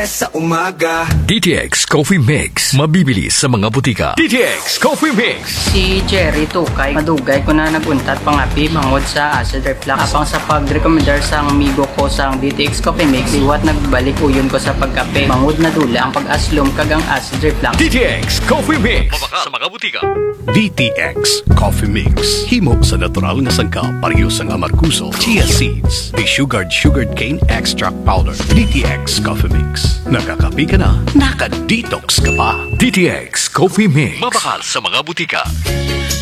Sa umaga, DTX Coffee Mix. Mabibili sa mga butika. DTX Coffee Mix. Si Jerry Tukay, madugay ko na naguntat pangapi bangod sa acid reflux. Apang sa pag-recommendar sang amigo ko sang DTX Coffee Mix, iwat nagbalik uyon ko sa pagkape. Bangod na dula ang pag-aslom kagang acid reflux. DTX Coffee Mix. Mabaka sa mga butika. DTX Coffee Mix. Himo sa natural nga sangka, pareho sang amarkuso, chia seeds, sugared cane extract powder. DTX Coffee Mix. Nakakapi ka na, naka-detox ka pa. DTX Coffee Mix. Mabaka sa mga butika.